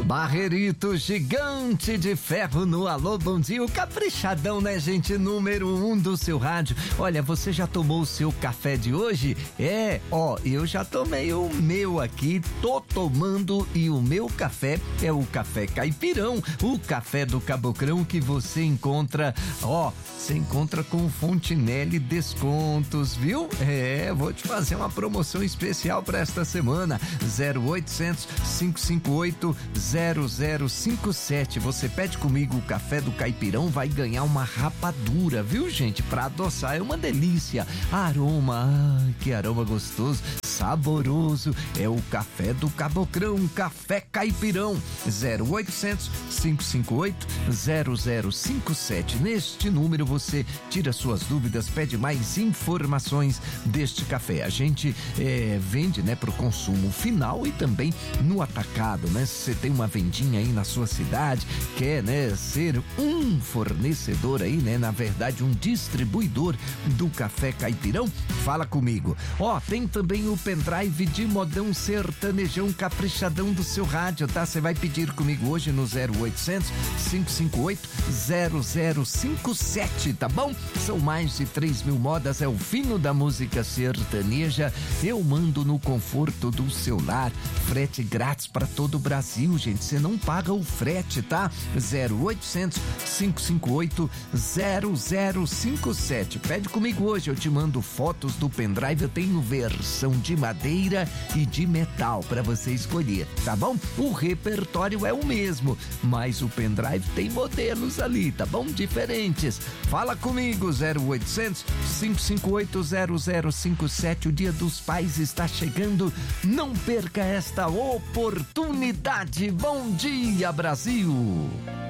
Barrerito Gigante de Ferro no Alô Bom Dia, o caprichadão, né, gente? Número 1 do seu rádio. Olha, você já tomou o seu café de hoje? Eu já tomei o meu aqui, tô tomando, e o meu café é o café Caipirão, o café do Cabocrão que você encontra, você encontra com Fontinelli Descontos, viu? Vou te fazer uma promoção especial para esta semana, 0800 558 0057. Você pede comigo o café do Caipirão, vai ganhar uma rapadura, viu, gente? Pra adoçar é uma delícia. Aroma, que aroma gostoso, saboroso. É o café do Cabocrão, café Caipirão. 0800 558 0057. Neste número você tira suas dúvidas, pede mais informações deste café. A gente vende, né, pro consumo final e também no atacado, né? Se você tem uma vendinha aí na sua cidade, quer, né, ser um fornecedor aí, né, na verdade um distribuidor do café Caipirão, fala comigo. Tem também o pendrive de modão sertanejão caprichadão do seu rádio, tá? Você vai pedir comigo hoje no 0800 558 0057, tá bom? São mais de 3.000 modas, é o fino da música sertaneja. Eu mando no conforto do seu lar, frete grátis para todo o Brasil, gente. Você não paga o frete, tá? 0800 558 0057. Pede comigo hoje, eu te mando fotos do pendrive. Eu tenho versão de madeira e de metal para você escolher, tá bom? O repertório é o mesmo, mas o pendrive tem modelos ali, tá bom? Diferentes. Fala comigo, 0800 558 0057. O Dia dos Pais está chegando. Não perca esta oportunidade. Bom dia, Brasil!